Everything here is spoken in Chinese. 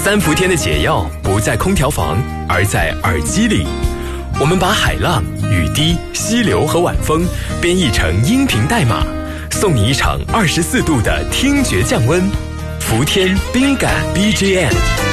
三伏天的解药不在空调房，而在耳机里。我们把海浪、雨滴、溪流和晚风编译成音频代码，送你一场24度的听觉降温。伏天冰感 BGM。